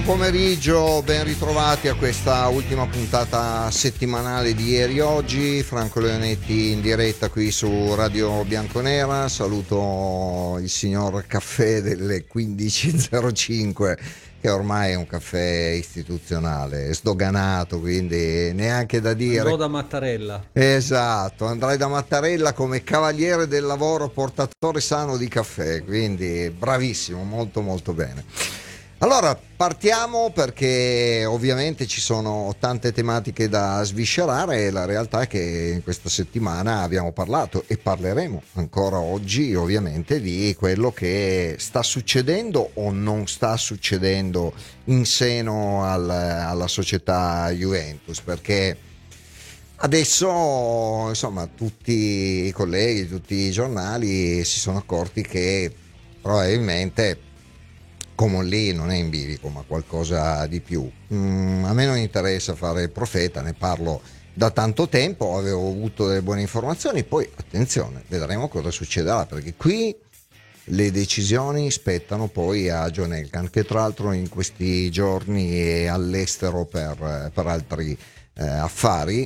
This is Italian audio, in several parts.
Pomeriggio, ben ritrovati a questa ultima puntata settimanale di ieri oggi. Franco Leonetti in diretta qui su Radio Bianconera. Saluto il signor caffè delle 15.05, che ormai è un caffè istituzionale, sdoganato, quindi neanche da dire. Andrò da Mattarella. Esatto, andrai da Mattarella come cavaliere del lavoro, portatore sano di caffè, quindi bravissimo, molto molto bene. Allora, partiamo perché ovviamente ci sono tante tematiche da sviscerare e la realtà è che in questa settimana abbiamo parlato e parleremo ancora oggi ovviamente di quello che sta succedendo o non sta succedendo in seno alla società Juventus, perché adesso insomma tutti i colleghi, tutti i giornali si sono accorti che probabilmente Comolli non è in bilico, ma qualcosa di più. A me non interessa fare il profeta, ne parlo da tanto tempo, avevo avuto delle buone informazioni, poi attenzione, vedremo cosa succederà, perché qui le decisioni spettano poi a John Elkann, che tra l'altro in questi giorni è all'estero per altri affari.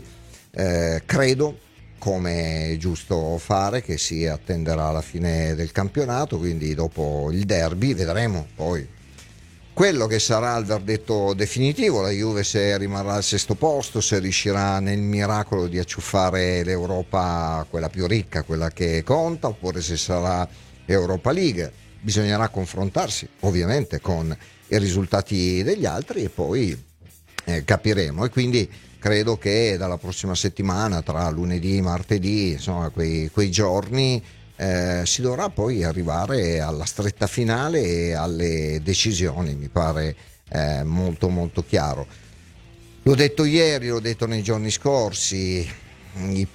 Credo, come è giusto fare, che si attenderà la fine del campionato, quindi dopo il derby vedremo poi quello che sarà il verdetto definitivo. La Juve se rimarrà al sesto posto, se riuscirà nel miracolo di acciuffare l'Europa, quella più ricca, quella che conta, oppure se sarà Europa League. Bisognerà confrontarsi ovviamente con i risultati degli altri e poi capiremo, e quindi credo che dalla prossima settimana, tra lunedì e martedì, insomma quei giorni, si dovrà poi arrivare alla stretta finale e alle decisioni, mi pare molto molto chiaro. L'ho detto ieri, l'ho detto nei giorni scorsi, il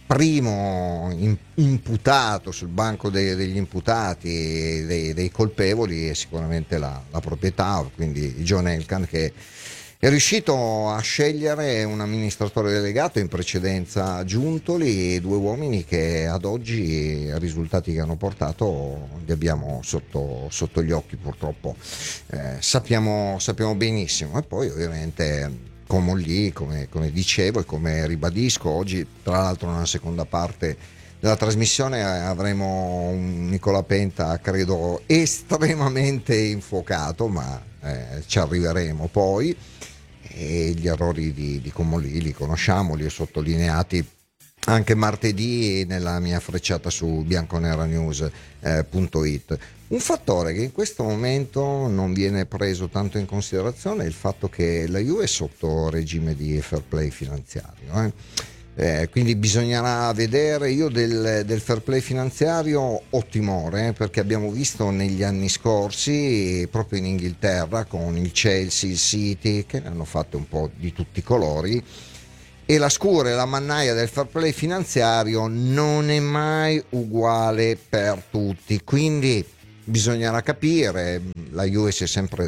primo imputato sul banco degli imputati, dei colpevoli, è sicuramente la proprietà, quindi John Elkann, che è riuscito a scegliere un amministratore delegato, in precedenza Giuntoli, due uomini che ad oggi i risultati che hanno portato li abbiamo sotto gli occhi, purtroppo. Sappiamo benissimo. E poi ovviamente Comolli, come dicevo e come ribadisco oggi, tra l'altro nella seconda parte della trasmissione avremo un Nicola Penta, credo, estremamente infuocato, ma ci arriveremo poi. E gli errori di Comolli li conosciamo, li ho sottolineati anche martedì nella mia frecciata su bianconeranews.it. Un fattore che in questo momento non viene preso tanto in considerazione è il fatto che la Juve è sotto regime di fair play finanziario, quindi bisognerà vedere. Io del fair play finanziario ho timore, perché abbiamo visto negli anni scorsi proprio in Inghilterra con il Chelsea, il City, che ne hanno fatte un po' di tutti i colori, e la scure e la mannaia del fair play finanziario non è mai uguale per tutti, quindi bisognerà capire. La Juventus si è sempre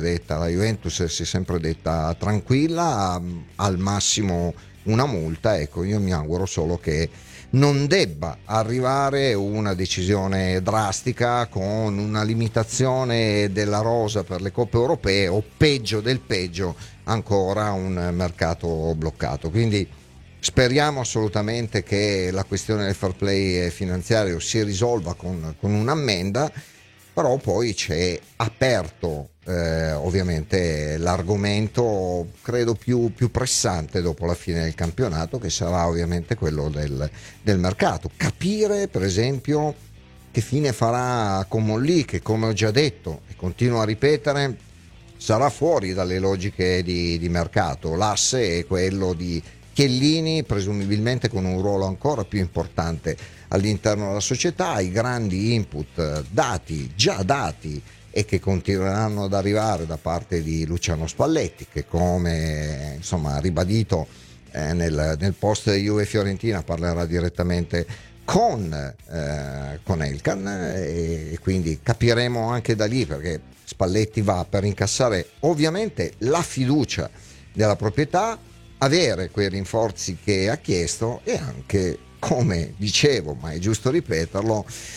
detta tranquilla, al massimo una multa. Ecco, io mi auguro solo che non debba arrivare una decisione drastica con una limitazione della rosa per le coppe europee, o peggio del peggio ancora un mercato bloccato. Quindi speriamo assolutamente che la questione del fair play finanziario si risolva con un'ammenda, però poi c'è aperto ovviamente l'argomento, credo più pressante dopo la fine del campionato, che sarà ovviamente quello del mercato. Capire per esempio che fine farà Comolli, che come ho già detto e continuo a ripetere sarà fuori dalle logiche di mercato. L'asse è quello di Chiellini, presumibilmente con un ruolo ancora più importante all'interno della società. I grandi input già dati e che continueranno ad arrivare da parte di Luciano Spalletti, che come insomma ha ribadito nel post di Juve Fiorentina parlerà direttamente con Elkann, e quindi capiremo anche da lì, perché Spalletti va per incassare ovviamente la fiducia della proprietà, avere quei rinforzi che ha chiesto e anche, come dicevo, ma è giusto ripeterlo,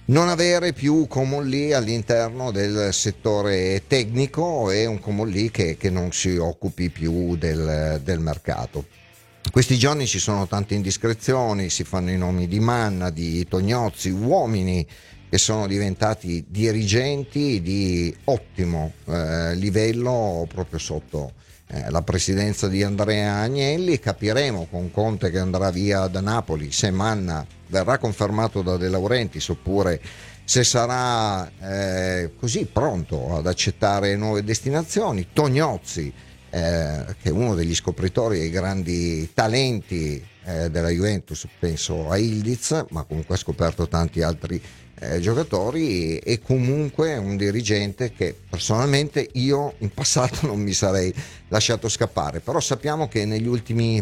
non avere più Common Lee all'interno del settore tecnico e un Common Lee che non si occupi più del mercato. Questi giorni ci sono tante indiscrezioni, si fanno i nomi di Manna, di Tognozzi, uomini che sono diventati dirigenti di ottimo livello proprio sotto la presidenza di Andrea Agnelli. Capiremo con Conte che andrà via da Napoli se Manna verrà confermato da De Laurentiis oppure se sarà così pronto ad accettare nuove destinazioni. Tognozzi, che è uno degli scopritori e grandi talenti della Juventus, penso a Ildiz, ma comunque ha scoperto tanti altri giocatori, e comunque un dirigente che personalmente io in passato non mi sarei lasciato scappare, però sappiamo che negli ultimi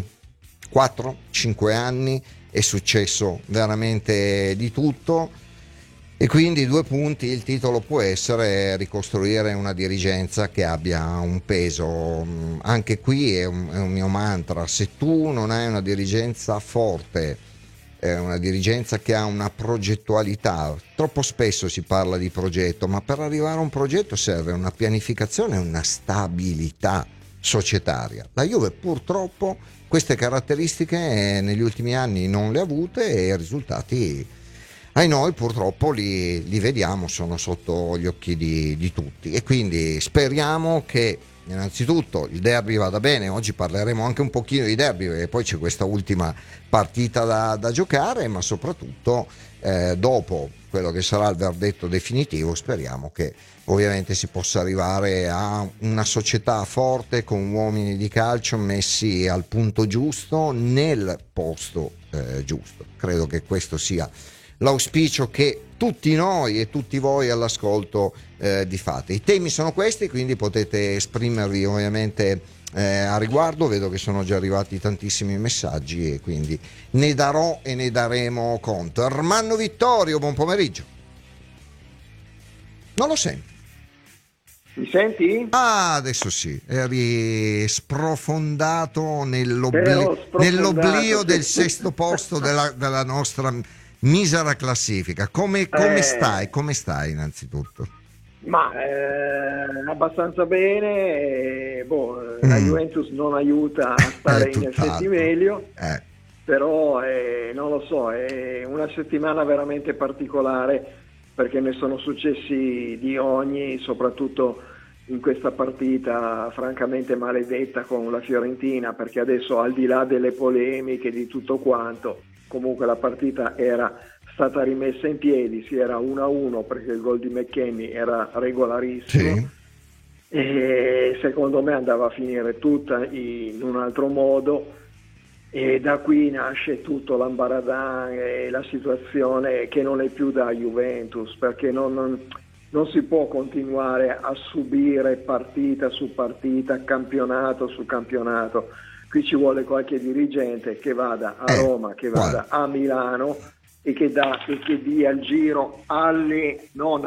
4-5 anni è successo veramente di tutto. E quindi 2 punti, il titolo può essere ricostruire una dirigenza che abbia un peso. Anche qui è un mio mantra: se tu non hai una dirigenza forte, una dirigenza che ha una progettualità, troppo spesso si parla di progetto, ma per arrivare a un progetto serve una pianificazione e una stabilità societaria. La Juve purtroppo queste caratteristiche negli ultimi anni non le ha avute e i risultati noi purtroppo li vediamo, sono sotto gli occhi di tutti, e quindi speriamo che innanzitutto il derby vada bene. Oggi parleremo anche un pochino di derby perché poi c'è questa ultima partita da giocare, ma soprattutto dopo quello che sarà il verdetto definitivo speriamo che ovviamente si possa arrivare a una società forte con uomini di calcio messi al punto giusto nel posto giusto. Credo che questo sia l'auspicio che tutti noi e tutti voi all'ascolto di fate. I temi sono questi, quindi potete esprimervi ovviamente a riguardo. Vedo che sono già arrivati tantissimi messaggi e quindi ne darò e ne daremo conto. Ermanno Vittorio, buon pomeriggio. Non lo sento. Mi senti? Ah, adesso sì, eri sprofondato nell'oblio del sesto posto della nostra misera classifica. Come stai? Come stai innanzitutto? Ma abbastanza bene. La Juventus non aiuta a stare in effetti meglio, però non lo so, è una settimana veramente particolare perché ne sono successi di ogni, soprattutto in questa partita francamente maledetta con la Fiorentina, perché adesso, al di là delle polemiche di tutto quanto, comunque la partita era stata rimessa in piedi, si era 1-1 perché il gol di McKennie era regolarissimo, sì. E secondo me andava a finire tutta in un altro modo, e da qui nasce tutto l'ambaradan e la situazione che non è più da Juventus, perché non si può continuare a subire partita su partita, campionato su campionato. Qui ci vuole qualche dirigente che vada a Roma, che vada a Milano e che dia il giro alle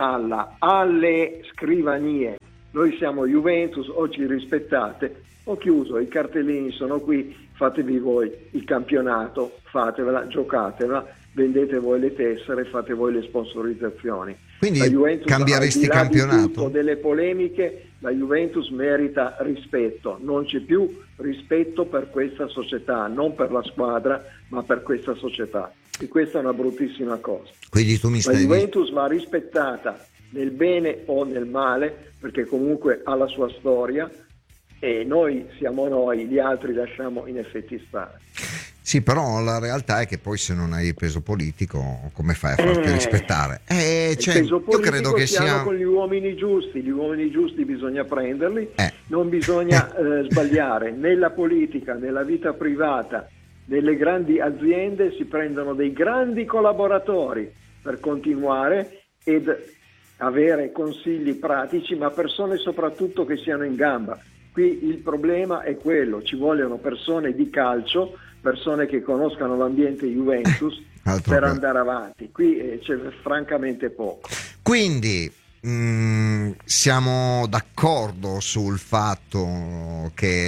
scrivanie. Noi siamo Juventus, o ci rispettate o chiuso, i cartellini sono qui, fatevi voi il campionato, fatevela, giocatela, vendete voi le tessere, fate voi le sponsorizzazioni. Quindi la Juventus, cambieresti al di là campionato? Di tutto, delle polemiche, la Juventus merita rispetto, non c'è più rispetto per questa società, non per la squadra ma per questa società, e questa è una bruttissima cosa. Quindi tu mi stai la Juventus va rispettata nel bene o nel male, perché comunque ha la sua storia e noi siamo noi, gli altri lasciamo in effetti stare. Sì, però la realtà è che poi se non hai il peso politico come fai a farti rispettare? Il peso politico io credo che sia con gli uomini giusti bisogna prenderli, non bisogna sbagliare. Nella politica, nella vita privata, nelle grandi aziende si prendono dei grandi collaboratori per continuare ed avere consigli pratici, ma persone soprattutto che siano in gamba. Qui il problema è quello, ci vogliono persone di calcio, persone che conoscano l'ambiente Juventus per andare avanti. Qui c'è francamente poco. Quindi siamo d'accordo sul fatto che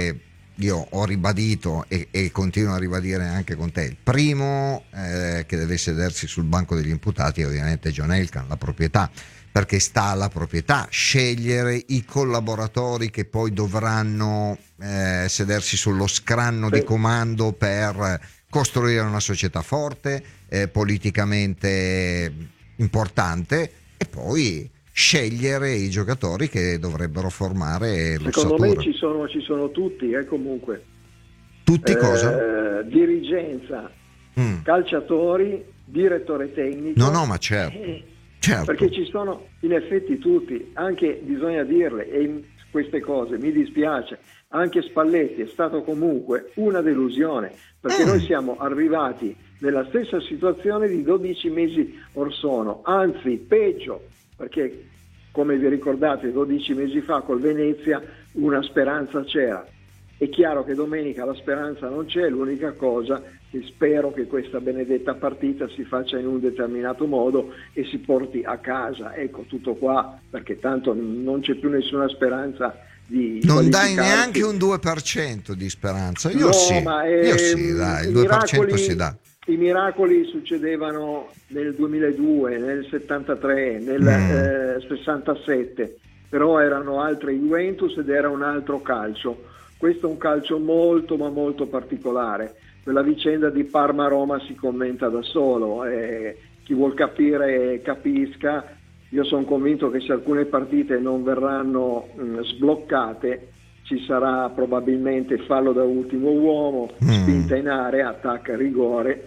io ho ribadito e continuo a ribadire anche con te, il primo che deve sedersi sul banco degli imputati è ovviamente John Elkann, la proprietà, perché sta alla proprietà scegliere i collaboratori che poi dovranno sedersi sullo scranno di comando per costruire una società forte, politicamente importante, e poi scegliere i giocatori che dovrebbero formare l'ossatura. Secondo me ci sono tutti, comunque. Tutti cosa? Dirigenza, calciatori, direttore tecnico. No, ma certo. Perché ci sono in effetti tutti, anche bisogna dirle, e queste cose mi dispiace, anche Spalletti è stato comunque una delusione, perché noi siamo arrivati nella stessa situazione di 12 mesi or sono, anzi peggio, perché come vi ricordate 12 mesi fa col Venezia una speranza c'era. È chiaro che domenica la speranza non c'è, l'unica cosa che spero che questa benedetta partita si faccia in un determinato modo e si porti a casa, ecco, tutto qua, perché tanto non c'è più nessuna speranza di non dai neanche un 2% di speranza. Io no, sì, ma io sì, dai, il 2% si dà. I miracoli succedevano nel 2002, nel 73, nel 67, però erano altre Juventus ed era un altro calcio. Questo è un calcio molto ma molto particolare. Quella vicenda di Parma-Roma si commenta da solo, chi vuol capire capisca. Io sono convinto che se alcune partite non verranno sbloccate ci sarà probabilmente fallo da ultimo uomo, spinta in area, attacca a rigore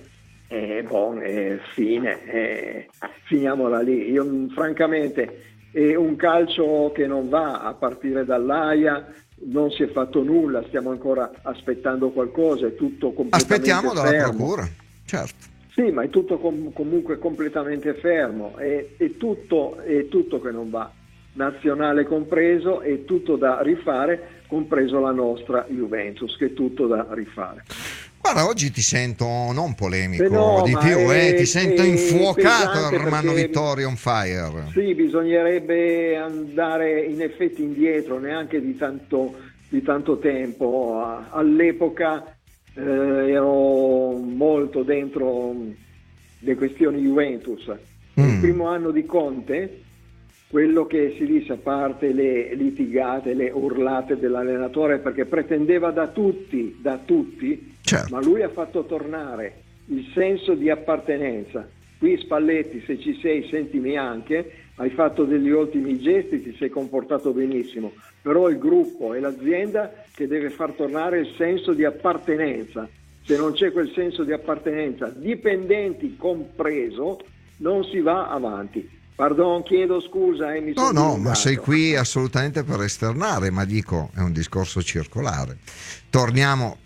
fine, finiamola lì. Io francamente è un calcio che non va a partire dall'AIA, non si è fatto nulla, stiamo ancora aspettando qualcosa, è tutto completamente aspettiamo dalla fermo. procura, certo. Sì, ma è tutto comunque completamente fermo, è tutto che non va, nazionale compreso, è tutto da rifare, compreso la nostra Juventus, che è tutto da rifare. Guarda, oggi ti sento non polemico no, ti sento infuocato, Armando Vittorio on fire. Sì, bisognerebbe andare in effetti indietro, neanche di tanto tempo. All'epoca ero molto dentro le questioni Juventus. Il primo anno di Conte, quello che si disse, a parte le litigate, le urlate dell'allenatore, perché pretendeva da tutti, certo. Ma lui ha fatto tornare il senso di appartenenza. Qui Spalletti, se ci sei, sentimi anche, hai fatto degli ottimi gesti, ti sei comportato benissimo, però il gruppo e l'azienda che deve far tornare il senso di appartenenza. Se non c'è quel senso di appartenenza, dipendenti compreso, non si va avanti. Pardon, chiedo scusa, mi sono No, ma sei qui assolutamente per esternare, ma dico, è un discorso circolare. Torniamo,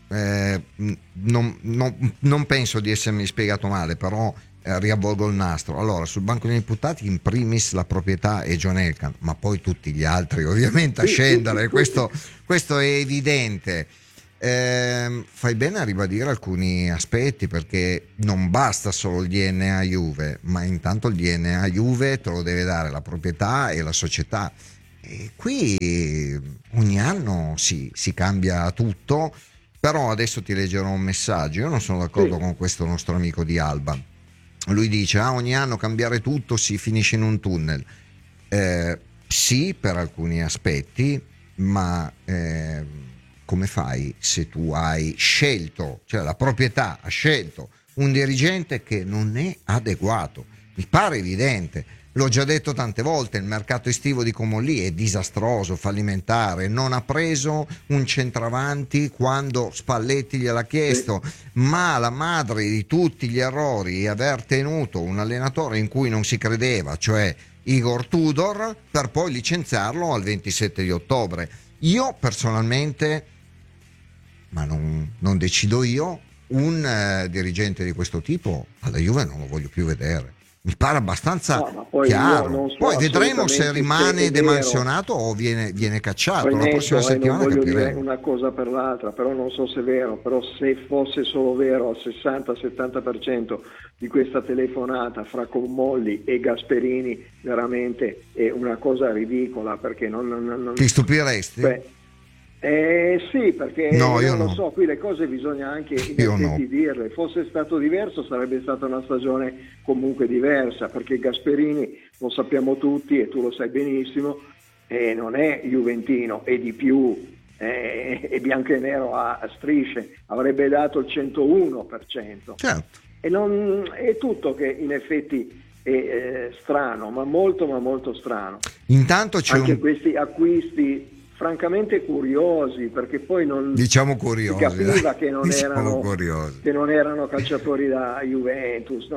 non penso di essermi spiegato male, però riavvolgo il nastro. Allora, sul banco degli imputati in primis la proprietà è John Elkann, ma poi tutti gli altri ovviamente a scendere, questo è evidente. Fai bene a ribadire alcuni aspetti, perché non basta solo il DNA Juve, ma intanto il DNA Juve te lo deve dare la proprietà e la società, e qui ogni anno si cambia tutto. Però adesso ti leggerò un messaggio. Io non sono d'accordo con questo nostro amico di Alba. Lui dice ogni anno cambiare tutto, si finisce in un tunnel. Sì, per alcuni aspetti, ma come fai se tu hai scelto, cioè la proprietà ha scelto un dirigente che non è adeguato? Mi pare evidente, l'ho già detto tante volte, il mercato estivo di Comolli è disastroso, fallimentare, non ha preso un centravanti quando Spalletti gliel'ha chiesto, ma la madre di tutti gli errori è aver tenuto un allenatore in cui non si credeva, cioè Igor Tudor, per poi licenziarlo al 27 di ottobre. Io personalmente, ma non decido io, un dirigente di questo tipo alla Juve non lo voglio più vedere. Mi pare abbastanza chiaro. Poi vedremo se rimane demansionato o viene cacciato. La prossima settimana non voglio capiremo. dire una cosa per l'altra, però non so se è vero, però se fosse solo vero al 60-70% di questa telefonata fra Comolli e Gasperini, veramente è una cosa ridicola, perché non ti stupiresti? Sì, perché no, io non lo no. so, qui le cose bisogna anche in effetti dirle. Fosse stato diverso sarebbe stata una stagione comunque diversa, perché Gasperini, lo sappiamo tutti e tu lo sai benissimo, non è juventino, e di più è bianco e nero a strisce, avrebbe dato il 101%. Certo. È tutto che in effetti è strano, ma molto strano. Intanto c'è anche questi acquisti francamente curiosi, perché poi non diciamo si curiosi, capiva che non, che non erano calciatori da Juventus.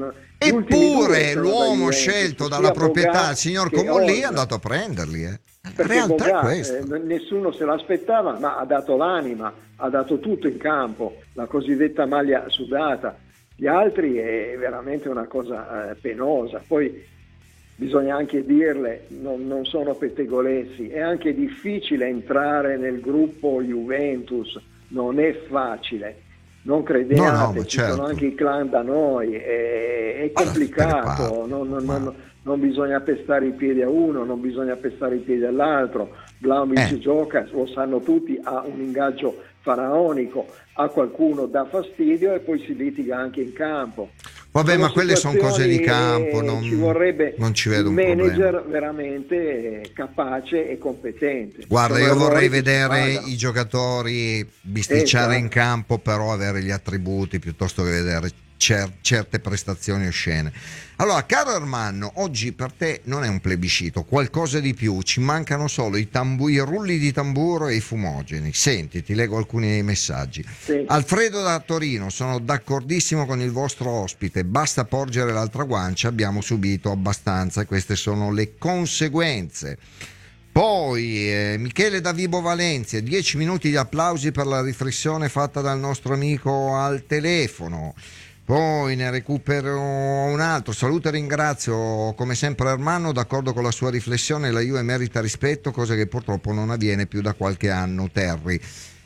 Eppure l'uomo scelto dalla proprietà, il signor Comolli, è andato a prenderli. La perché realtà è Boga, questa. nessuno se l'aspettava, ma ha dato l'anima, ha dato tutto in campo, la cosiddetta maglia sudata. Gli altri è veramente una cosa penosa. Poi bisogna anche dirle, non sono pettegolezzi, è anche difficile entrare nel gruppo Juventus, non è facile, non credete, ci sono anche i clan da noi, è complicato, non bisogna pestare i piedi a uno, non bisogna pestare i piedi all'altro. Vlahovic gioca, lo sanno tutti, ha un ingaggio faraonico, a qualcuno dà fastidio e poi si litiga anche in campo. Vabbè, ma quelle sono cose di campo, ci vorrebbe non ci vedo un un manager problema. veramente capace e competente. Guarda, io vorrei vedere i giocatori bisticciare in campo, però avere gli attributi piuttosto che vedere certe prestazioni oscene. Allora, caro Ermanno, oggi per te non è un plebiscito, qualcosa di più, ci mancano solo i rulli di tamburo e i fumogeni. Senti, ti leggo alcuni dei messaggi. Sì. Alfredo da Torino: sono d'accordissimo con il vostro ospite, basta porgere l'altra guancia, abbiamo subito abbastanza e queste sono le conseguenze. Poi Michele da Vibo Valencia: 10 minuti di applausi per la riflessione fatta dal nostro amico al telefono. Poi ne recupero un altro. Saluto e ringrazio come sempre Ermanno, d'accordo con la sua riflessione, la Juve merita rispetto, cosa che purtroppo non avviene più da qualche anno. Terry,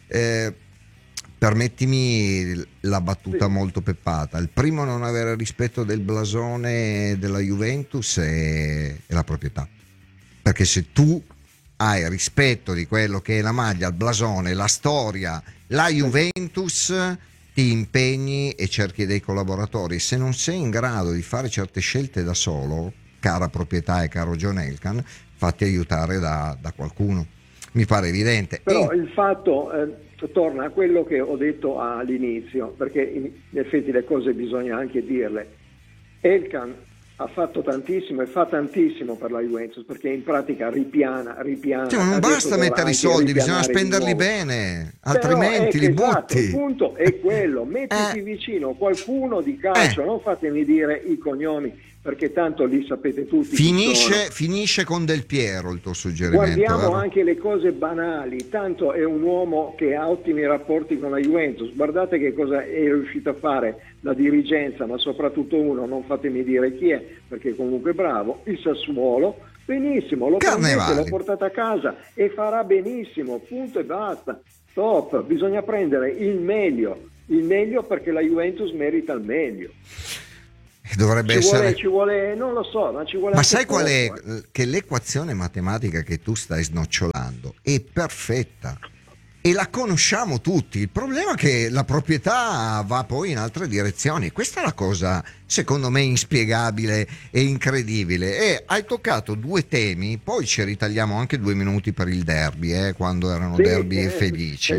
permettimi la battuta molto peppata: il primo a non avere rispetto del blasone della Juventus è la proprietà, perché se tu hai rispetto di quello che è la maglia, il blasone, la storia, la Juventus, ti impegni e cerchi dei collaboratori. Se non sei in grado di fare certe scelte da solo, cara proprietà e caro John Elkann, fatti aiutare da qualcuno. Mi pare evidente. Però il fatto torna a quello che ho detto all'inizio, perché in effetti le cose bisogna anche dirle. Elkann ha fatto tantissimo e fa tantissimo per la Juventus, perché in pratica ripiana. Cioè, non basta mettere i soldi, bisogna spenderli bene, altrimenti li butti. Il punto è quello: mettiti vicino qualcuno di calcio, non fatemi dire i cognomi, perché tanto li sapete tutti. Finisce con Del Piero il tuo suggerimento. Guardiamo anche le cose banali, tanto è un uomo che ha ottimi rapporti con la Juventus. Guardate che cosa è riuscito a fare la dirigenza, ma soprattutto uno, non fatemi dire chi è, perché comunque è bravo, il Sassuolo. Benissimo, l'ho portato a casa e farà benissimo, punto e basta. Top, bisogna prendere il meglio perché la Juventus merita il meglio. Dovrebbe essere... ci vuole, non lo so, ma ci vuole. Ma sai qual è? Che l'equazione matematica che tu stai snocciolando è perfetta e la conosciamo tutti. Il problema è che la proprietà va poi in altre direzioni. Questa è la cosa, secondo me, inspiegabile e incredibile. E hai toccato due temi, poi ci ritagliamo anche 2 minuti per il derby, quando erano derby felici.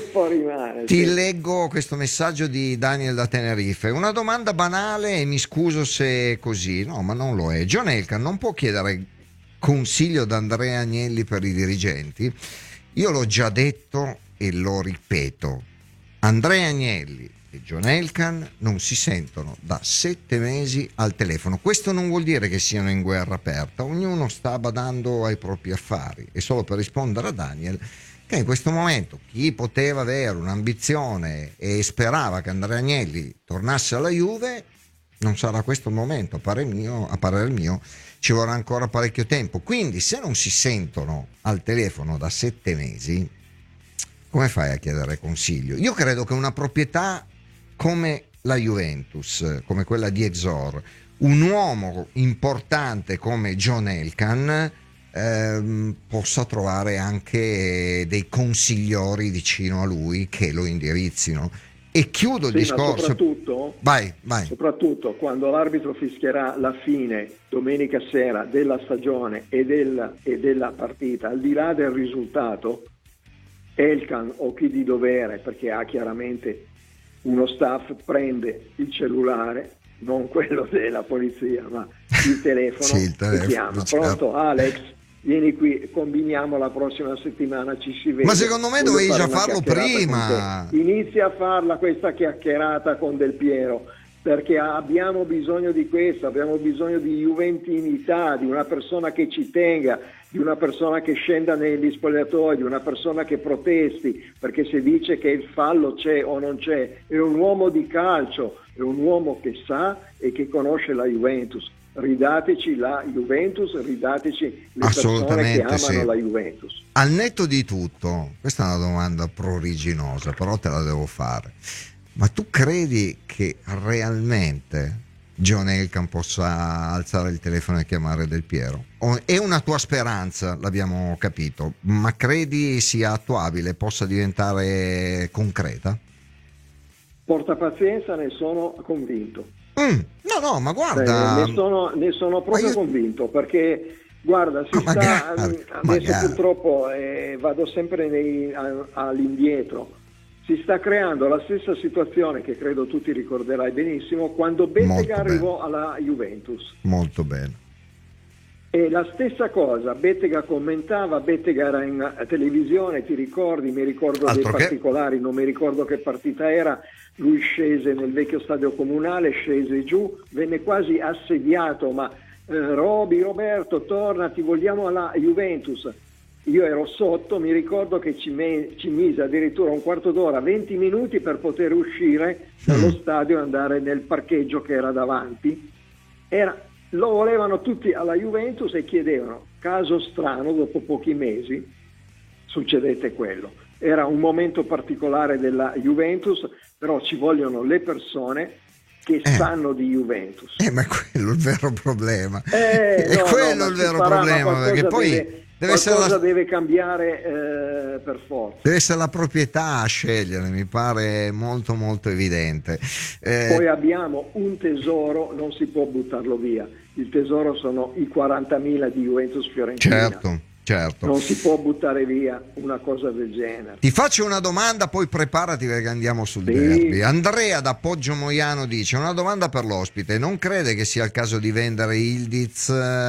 Ti leggo questo messaggio di Daniel da Tenerife. Una domanda banale e mi scuso se è così, no, ma non lo è. John Elkann non può chiedere consiglio da Andrea Agnelli per i dirigenti? Io l'ho già detto e lo ripeto: Andrea Agnelli e John Elkann non si sentono da 7 mesi al telefono. Questo non vuol dire che siano in guerra aperta, ognuno sta badando ai propri affari. E solo per rispondere a Daniel, che in questo momento chi poteva avere un'ambizione e sperava che Andrea Agnelli tornasse alla Juve, non sarà questo il momento. A parer mio ci vorrà ancora parecchio tempo. Quindi se non si sentono al telefono da 7 mesi, come fai a chiedere consiglio? Io credo che una proprietà come la Juventus, come quella di Exor, un uomo importante come John Elkann possa trovare anche dei consigliori vicino a lui che lo indirizzino. E chiudo il discorso. Vai. Soprattutto quando l'arbitro fischierà la fine domenica sera della stagione e della partita, al di là del risultato, Elkann o chi di dovere, perché ha chiaramente uno staff, prende il cellulare, non quello della polizia, ma il telefono, e chiama. Certo. Pronto Alex? Vieni qui, combiniamo la prossima settimana, ci si vede. Ma secondo me dovevi già farlo prima. Inizia a farla questa chiacchierata con Del Piero, perché abbiamo bisogno di questo, abbiamo bisogno di juventinità, di una persona che ci tenga, di una persona che scenda negli spogliatoi, di una persona che protesti, perché se dice che il fallo c'è o non c'è, è un uomo di calcio, è un uomo che sa e che conosce la Juventus. Ridateci la Juventus, ridateci le persone che amano la Juventus. Al netto di tutto, questa è una domanda pruriginosa, però te la devo fare. Ma tu credi che realmente John Elkann possa alzare il telefono e chiamare Del Piero? È una tua speranza, l'abbiamo capito, ma credi sia attuabile, possa diventare concreta? Porta pazienza, ne sono convinto. No, ma guarda, ne sono proprio convinto, perché guarda, adesso purtroppo vado sempre all'indietro. Si sta creando la stessa situazione che credo tu ti ricorderai benissimo quando Bettega arrivò alla Juventus. Molto bene. E la stessa cosa, Bettega commentava, Bettega era in televisione, ti ricordi? Mi ricordo dei particolari, non mi ricordo che partita era. Lui scese nel vecchio stadio comunale, scese giù, venne quasi assediato, ma Roberto, torna, ti vogliamo alla Juventus. Io ero sotto, mi ricordo che ci mise addirittura un quarto d'ora, 20 minuti per poter uscire dallo stadio e andare nel parcheggio che era davanti. Lo volevano tutti alla Juventus e chiedevano, caso strano, dopo pochi mesi succedete quello. Era un momento particolare della Juventus, però ci vogliono le persone che sanno di Juventus. Ma quello è il vero problema. Il vero problema, perché poi deve cambiare per forza. Deve essere la proprietà a scegliere, mi pare molto molto evidente. Poi abbiamo un tesoro, non si può buttarlo via. Il tesoro sono i 40.000 di Juventus Fiorentina. Certo. Non si può buttare via una cosa del genere. Ti faccio una domanda, poi preparati perché andiamo sul derby. Andrea da Poggio Moiano dice: una domanda per l'ospite, non crede che sia il caso di vendere Yildiz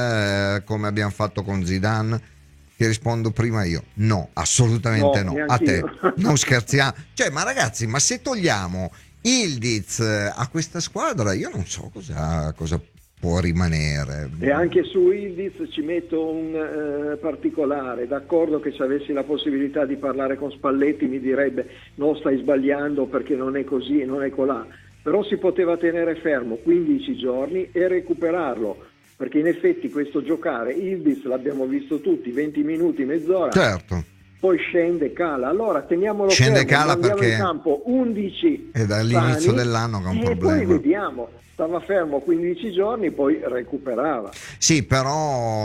come abbiamo fatto con Zidane? Ti rispondo prima io: no, assolutamente no. A te non scherziamo, ma ragazzi, ma se togliamo Yildiz a questa squadra, io non so cosa può rimanere. E anche su Yildiz ci metto un particolare. D'accordo che se avessi la possibilità di parlare con Spalletti mi direbbe no, stai sbagliando perché non è così, non è colà, però si poteva tenere fermo 15 giorni e recuperarlo, perché in effetti questo giocare Yildiz l'abbiamo visto tutti, 20 minuti, mezz'ora, certo, poi scende, cala, allora teniamolo scende, fermo, cala andiamo perché in campo 11 è dall'inizio dell'anno che è un problema, e poi vediamo. Stava fermo 15 giorni, poi recuperava. Sì, però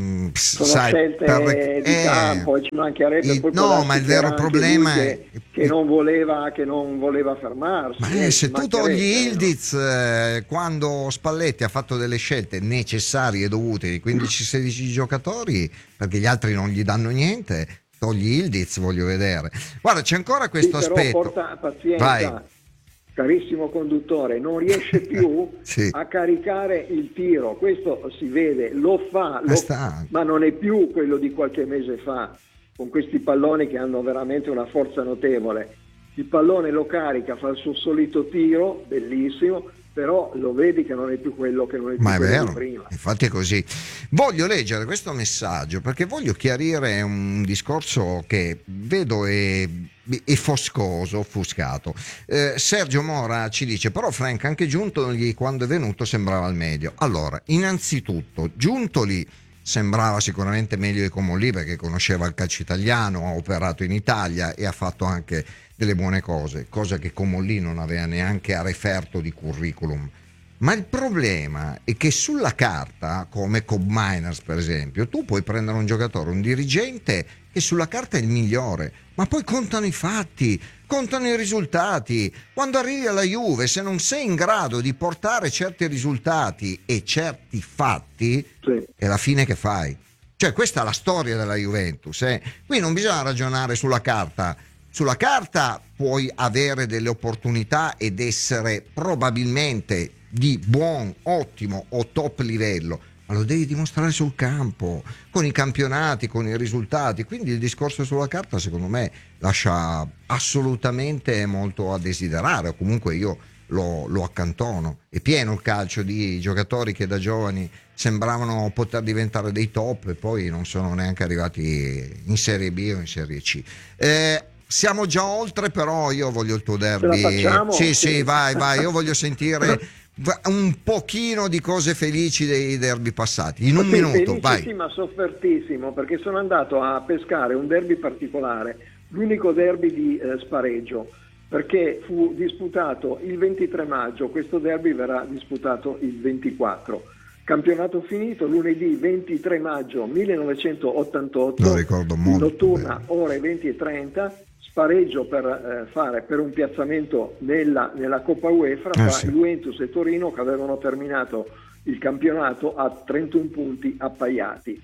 sono scelte di campo, ci mancherebbe poi ma il vero problema è che non voleva fermarsi. Ma se tu togli Yildiz, quando Spalletti ha fatto delle scelte necessarie e dovute di 15-16 giocatori, perché gli altri non gli danno niente, togli Yildiz, voglio vedere. Guarda, c'è ancora questo aspetto. Porta pazienza. Vai. Carissimo conduttore, non riesce più a caricare il tiro, questo si vede, lo fa, ma non è più quello di qualche mese fa, con questi palloni che hanno veramente una forza notevole. Il pallone lo carica, fa il suo solito tiro, bellissimo, però lo vedi che non è più quello che non è più quello di prima. Infatti è così. Voglio leggere questo messaggio perché voglio chiarire un discorso che vedo è foscoso, offuscato. Sergio Mora ci dice: però Frank, anche Giuntoli quando è venuto sembrava al meglio. Allora, innanzitutto Giuntoli sembrava sicuramente meglio di Comolli perché conosceva il calcio italiano, ha operato in Italia e ha fatto anche delle buone cose, cosa che Comolli non aveva neanche a referto di curriculum. Ma il problema è che sulla carta, come Cobb Miners per esempio, tu puoi prendere un giocatore, un dirigente che sulla carta è il migliore, ma poi contano i fatti, contano i risultati. Quando arrivi alla Juve, se non sei in grado di portare certi risultati e certi fatti, sì, è la fine che fai. Cioè, questa è la storia della Juventus. Qui non bisogna ragionare sulla carta. Sulla carta puoi avere delle opportunità ed essere probabilmente di buon, ottimo o top livello, ma lo devi dimostrare sul campo, con i campionati, con i risultati. Quindi il discorso sulla carta secondo me lascia assolutamente molto a desiderare, o comunque io lo accantono. È pieno il calcio di giocatori che da giovani sembravano poter diventare dei top e poi non sono neanche arrivati in Serie B o in Serie C. Siamo già oltre, però io voglio il tuo derby. Sì, vai, io voglio sentire un pochino di cose felici dei derby passati, in un minuto, vai. Sì, ma soffertissimo, perché sono andato a pescare un derby particolare, l'unico derby di spareggio, perché fu disputato il 23 maggio, questo derby verrà disputato il 24. Campionato finito lunedì 23 maggio 1988, lo ricordo molto notturna bene. Ore 20:30, spareggio per un piazzamento nella Coppa UEFA tra Juventus e Torino, che avevano terminato il campionato a 31 punti appaiati.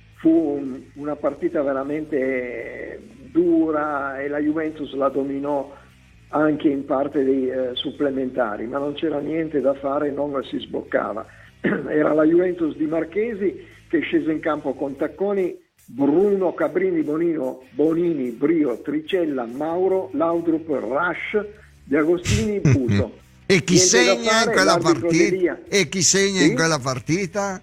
Fu una partita veramente dura e la Juventus la dominò anche in parte dei supplementari, ma non c'era niente da fare, non si sboccava. Era la Juventus di Marchesi che scese in campo con Tacconi, Bruno, Cabrini, Bonini, Brio, Tricella, Mauro, Laudrup, Rush, De Agostini, Puso. E chi segna in quella partita? E chi segna in quella partita?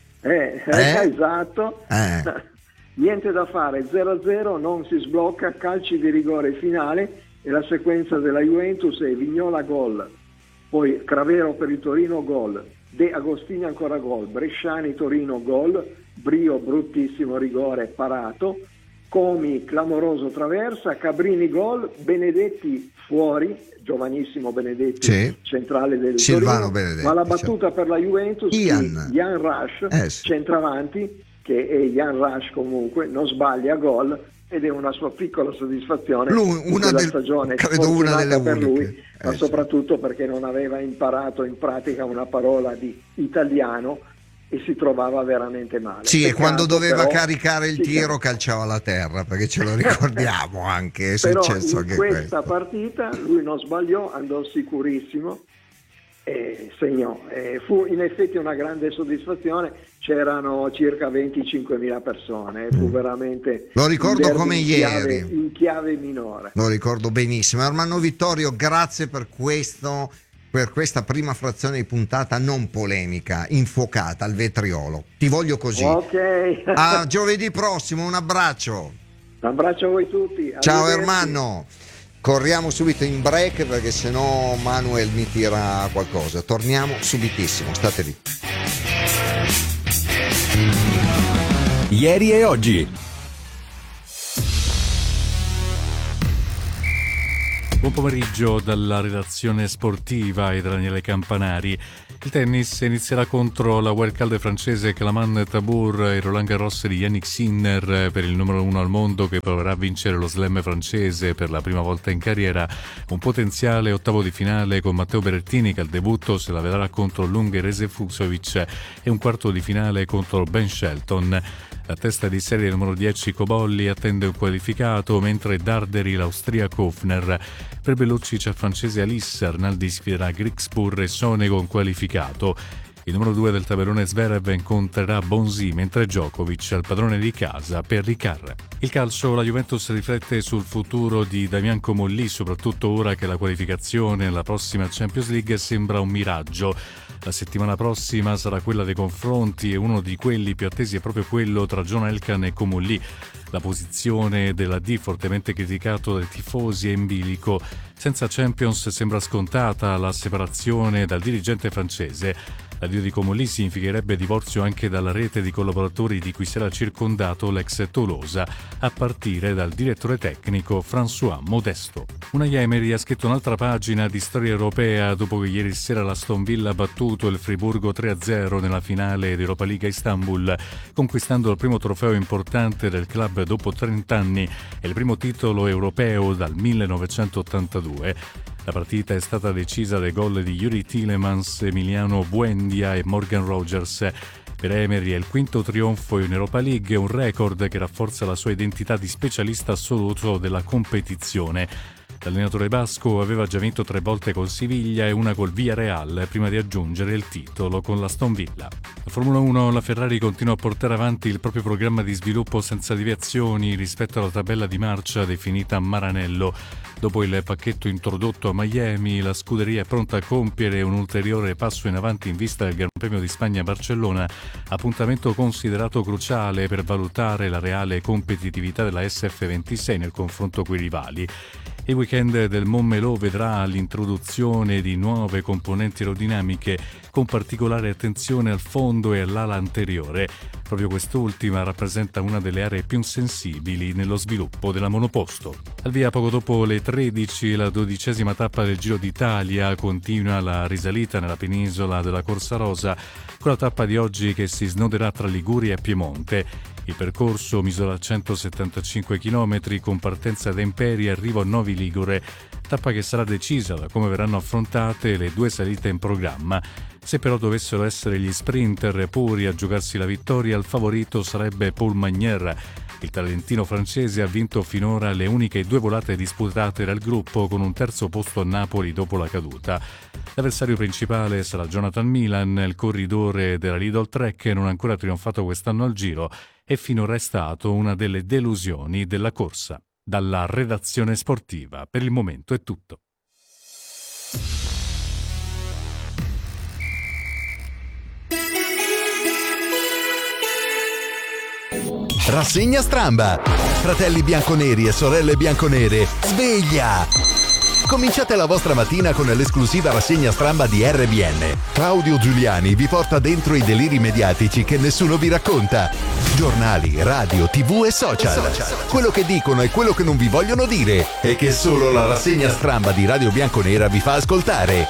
Esatto. Niente da fare, 0-0, non si sblocca, calci di rigore finale, e la sequenza della Juventus è Vignola gol, poi Cravero per il Torino gol, De Agostini ancora gol, Bresciani Torino gol, Brio bruttissimo rigore parato, Comi clamoroso traversa, Cabrini gol, Benedetti fuori, giovanissimo Benedetti, centrale del Silvano Torino, Benedetti, ma la battuta per la Juventus Jan Rush, centravanti, che è Jan Rush comunque, non sbaglia gol, ed è una sua piccola soddisfazione una stagione, credo una delle per uniche. lui, ma soprattutto perché non aveva imparato in pratica una parola di italiano e si trovava veramente male. Sì, e quando doveva caricare il tiro calciava la terra, perché ce lo ricordiamo anche, è successo anche questo. In questa partita lui non sbagliò, andò sicurissimo e segnò. Fu in effetti una grande soddisfazione, c'erano circa 25.000 persone, fu veramente, lo ricordo come ieri, in chiave minore. Lo ricordo benissimo. Armando Vittorio, grazie per questa prima frazione di puntata non polemica, infuocata al vetriolo. Ti voglio così. Ok. A giovedì prossimo, un abbraccio. Un abbraccio a voi tutti. Ciao Ermanno. Corriamo subito in break perché sennò Manuel mi tira qualcosa. Torniamo subitissimo, state lì. Ieri e oggi. Buon pomeriggio dalla redazione sportiva e da Daniele Campanari. Il tennis inizierà contro la wildcard francese Kelaman Tabour e Roland Garros di Yannick Sinner per il numero 1 al mondo, che proverà a vincere lo slam francese per la prima volta in carriera. Un potenziale ottavo di finale con Matteo Berrettini, che al debutto se la vedrà contro l'ungherese Fucsovic, e un quarto di finale contro Ben Shelton. La testa di serie numero 10 Cobolli attende un qualificato, mentre Darderi l'austriaco Hofner. Per Belluccic al francese Alice, Arnaldi sfiderà Grigspur e Sonego qualificato. Il numero 2 del tabellone Zverev incontrerà Bonzi, mentre Djokovic al padrone di casa per Ricard. Il calcio, la Juventus riflette sul futuro di Damian Comolli, soprattutto ora che la qualificazione alla prossima Champions League sembra un miraggio. La settimana prossima sarà quella dei confronti e uno di quelli più attesi è proprio quello tra John Elkann e Comolli. La posizione della D, fortemente criticato dai tifosi, è in bilico. Senza Champions sembra scontata la separazione dal dirigente francese. L'addio di Comolli significherebbe divorzio anche dalla rete di collaboratori di cui si era circondato l'ex Tolosa, a partire dal direttore tecnico François Modesto. Unai Emery ha scritto un'altra pagina di storia europea dopo che ieri sera l'Aston Villa ha battuto il Friburgo 3-0 nella finale d'Europa League a Istanbul, conquistando il primo trofeo importante del club dopo 30 anni e il primo titolo europeo dal 1982. La partita è stata decisa dai gol di Yuri Tielemans, Emiliano Buendia e Morgan Rogers. Per Emery è il quinto trionfo in Europa League, un record che rafforza la sua identità di specialista assoluto della competizione. L'allenatore basco aveva già vinto 3 volte col Siviglia e una col Villarreal prima di aggiungere il titolo con l'Aston Villa. La Formula 1, la Ferrari continua a portare avanti il proprio programma di sviluppo senza deviazioni rispetto alla tabella di marcia definita a Maranello. Dopo il pacchetto introdotto a Miami, la scuderia è pronta a compiere un ulteriore passo in avanti in vista del Gran Premio di Spagna a Barcellona, appuntamento considerato cruciale per valutare la reale competitività della SF26 nel confronto coi rivali. Il weekend del Montmelò vedrà l'introduzione di nuove componenti aerodinamiche con particolare attenzione al fondo e all'ala anteriore. Proprio quest'ultima rappresenta una delle aree più sensibili nello sviluppo della monoposto. Al via poco dopo le 13, la 12ª tappa del Giro d'Italia, continua la risalita nella penisola della Corsa Rosa, con la tappa di oggi che si snoderà tra Liguria e Piemonte. Il percorso misura 175 km con partenza da Imperi e arrivo a Novi Ligure, tappa che sarà decisa da come verranno affrontate le 2 salite in programma. Se però dovessero essere gli sprinter puri a giocarsi la vittoria, il favorito sarebbe Paul Magnier. Il talentino francese ha vinto finora le uniche 2 volate disputate dal gruppo, con un terzo posto a Napoli dopo la caduta. L'avversario principale sarà Jonathan Milan, il corridore della Lidl Trek, non ha ancora trionfato quest'anno al Giro e finora è stato una delle delusioni della corsa. Dalla redazione sportiva, per il momento è tutto. Rassegna Stramba. Fratelli bianconeri e sorelle bianconere, sveglia! Cominciate la vostra mattina con l'esclusiva rassegna Stramba di RBN. Claudio Giuliani vi porta dentro i deliri mediatici che nessuno vi racconta. Giornali, radio, TV e social. Quello che dicono e quello che non vi vogliono dire e che solo la rassegna Stramba di Radio Bianconera vi fa ascoltare.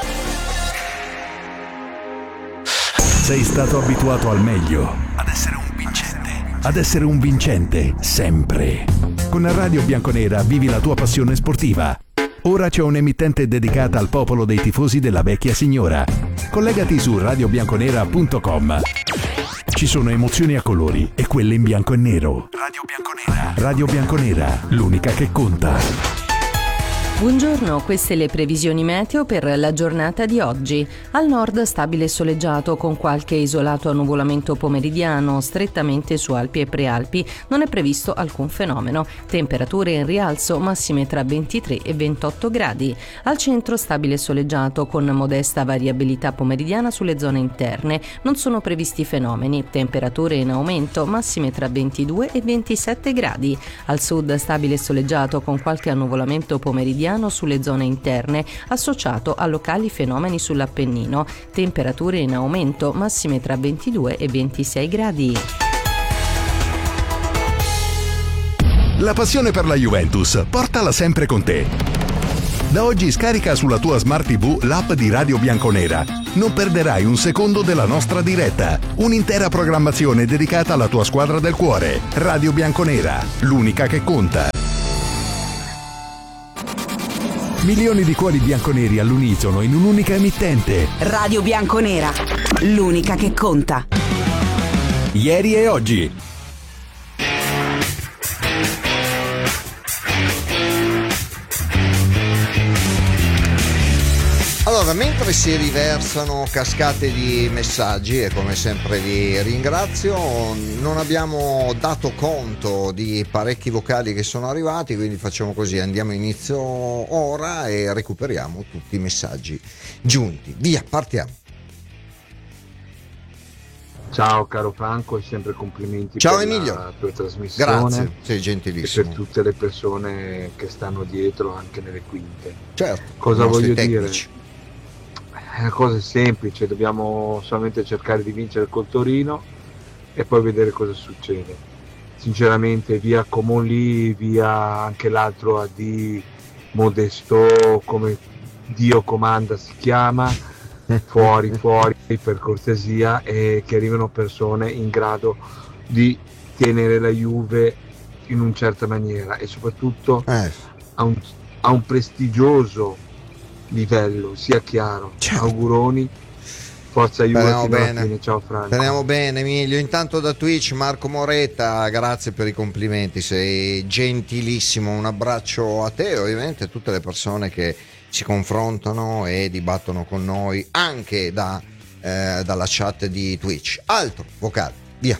Sei stato abituato al meglio, ad essere un vincente, sempre. Con Radio Bianconera vivi la tua passione sportiva. Ora c'è un'emittente dedicata al popolo dei tifosi della vecchia signora. Collegati su radiobianconera.com. Ci sono emozioni a colori e quelle in bianco e nero. Radio Bianconera. Radio Bianconera, l'unica che conta. Buongiorno, queste le previsioni meteo per la giornata di oggi. Al nord stabile e soleggiato con qualche isolato annuvolamento pomeridiano, strettamente su Alpi e Prealpi non è previsto alcun fenomeno. Temperature in rialzo, massime tra 23 e 28 gradi. Al centro stabile e soleggiato con modesta variabilità pomeridiana sulle zone interne, non sono previsti fenomeni. Temperature in aumento, massime tra 22 e 27 gradi. Al sud stabile e soleggiato con qualche annuvolamento pomeridiano sulle zone interne, associato a locali fenomeni sull'Appennino. Temperature in aumento, massime tra 22 e 26 gradi. La passione per la Juventus, portala sempre con te. Da oggi scarica sulla tua Smart TV l'app di Radio Bianconera. Non perderai un secondo della nostra diretta. Un'intera programmazione dedicata alla tua squadra del cuore. Radio Bianconera, l'unica che conta. Milioni di cuori bianconeri all'unisono in un'unica emittente. Radio Bianconera, l'unica che conta. Ieri e oggi. Allora, mentre si riversano cascate di messaggi, e come sempre vi ringrazio, non abbiamo dato conto di parecchi vocali che sono arrivati, quindi facciamo così, andiamo inizio ora e recuperiamo tutti i messaggi giunti. Via, partiamo. Ciao caro Franco e sempre complimenti. Ciao per Emilio, la tua trasmissione. Grazie, sei gentilissimo. E per tutte le persone che stanno dietro anche nelle quinte. Certo. Cosa voglio tecnici. dire? La cosa è semplice, dobbiamo solamente cercare di vincere col Torino e poi vedere cosa succede. Sinceramente via Comolli, via anche l'altro AD Modesto, come Dio comanda si chiama, fuori per cortesia, e che arrivino persone in grado di tenere la Juve in una certa maniera e soprattutto a un prestigioso livello, sia chiaro. Auguroni, forza Juve fino alla fine. Ciao Franco. Speriamo bene, Emilio. Intanto da Twitch Marco Moretta, grazie per i complimenti, sei gentilissimo, un abbraccio a te e ovviamente a tutte le persone che si confrontano e dibattono con noi anche dalla chat di Twitch. Altro vocale, via.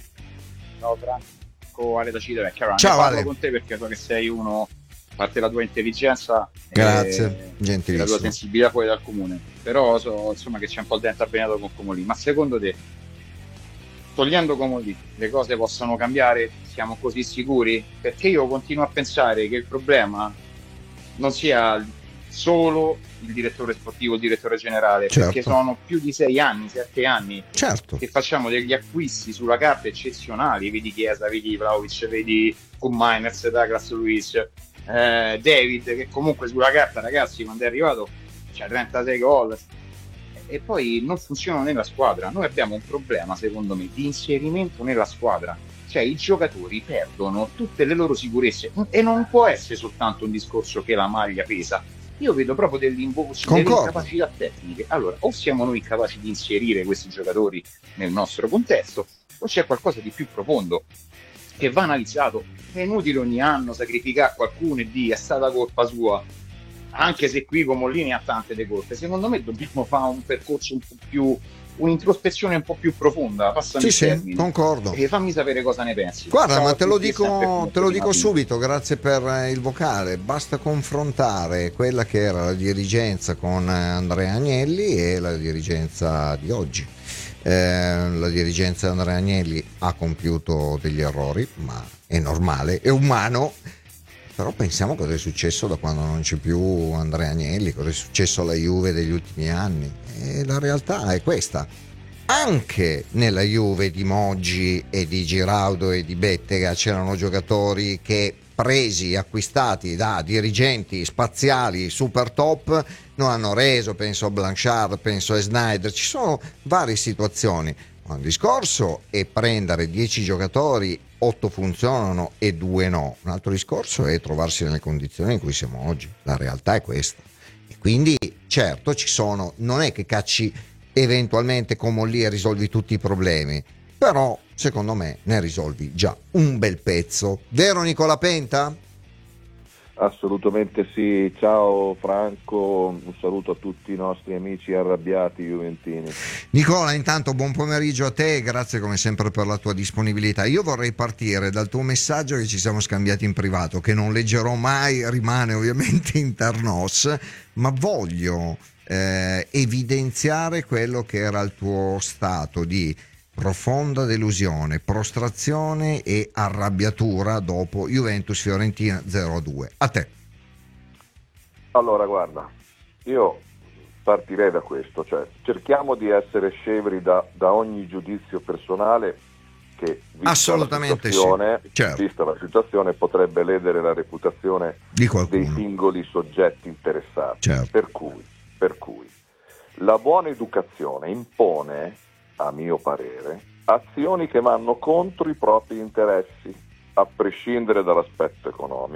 Ciao Franco, Ale da Cidere. Ciao Ale. Parlo con te perché so che sei uno, a parte la tua intelligenza, grazie, gentilissimo, la tua sensibilità fuori dal comune, però so insomma che c'è un po' il dente avvelenato con Comolì. Ma secondo te, togliendo Comolì, le cose possono cambiare? Siamo così sicuri? Perché io continuo a pensare che il problema non sia solo il direttore sportivo, il direttore generale, perché sono più di 6 anni, 7 anni che facciamo degli acquisti sulla carta eccezionali, vedi Chiesa, vedi Vlahovic, vedi Koopmeiners, Douglas Luiz, David, che comunque sulla carta, ragazzi, quando è arrivato c'ha 36 gol e poi non funzionano nella squadra. Noi abbiamo un problema, secondo me, di inserimento nella squadra, cioè i giocatori perdono tutte le loro sicurezze e non può essere soltanto un discorso che la maglia pesa. Io vedo proprio delle incapacità tecniche. Allora, o siamo noi incapaci di inserire questi giocatori nel nostro contesto, o c'è qualcosa di più profondo che va analizzato. È inutile ogni anno sacrificare qualcuno e dire è stata colpa sua, anche se qui Comolini ha tante de colpe. Secondo me dobbiamo fare un percorso un po' più, un'introspezione un po' più profonda. Passami il termine. Concordo. E fammi sapere cosa ne pensi. Guarda, Ciao, ma te lo dico subito, grazie per il vocale. Basta confrontare quella che era la dirigenza con Andrea Agnelli e la dirigenza di oggi. La dirigenza di Andrea Agnelli ha compiuto degli errori, ma è normale, è umano. Però pensiamo cosa è successo da quando non c'è più Andrea Agnelli, cosa è successo alla Juve degli ultimi anni. E la realtà è questa. Anche nella Juve di Moggi e di Giraudo e di Bettega c'erano giocatori che, acquistati da dirigenti spaziali super top, non hanno reso. Penso a Blanchard, penso a Snyder. Ci sono varie situazioni. Un discorso è prendere 10 giocatori, 8 funzionano e 2 no. Un altro discorso è trovarsi nelle condizioni in cui siamo oggi. La realtà è questa. E quindi certo ci sono, non è che cacci eventualmente come lì e risolvi tutti i problemi, però secondo me ne risolvi già un bel pezzo. Vero Nicola Penta? Assolutamente sì. Ciao Franco, un saluto a tutti i nostri amici arrabbiati juventini. Nicola, intanto buon pomeriggio a te e grazie come sempre per la tua disponibilità. Io vorrei partire dal tuo messaggio che ci siamo scambiati in privato, che non leggerò mai, rimane ovviamente internos, ma voglio evidenziare quello che era il tuo stato di profonda delusione, prostrazione e arrabbiatura dopo Juventus-Fiorentina 0-2. A te. Allora, guarda, io partirei da questo, cioè cerchiamo di essere scevri da ogni giudizio personale che, assolutamente vista la situazione, potrebbe ledere la reputazione dei singoli soggetti interessati. Certo. Per cui la buona educazione impone, a mio parere, azioni che vanno contro i propri interessi, a prescindere dall'aspetto economico.